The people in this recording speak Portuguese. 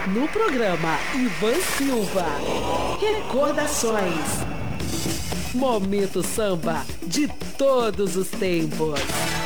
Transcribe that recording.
No programa Ivan Silva, Recordações. Momento samba de todos os tempos.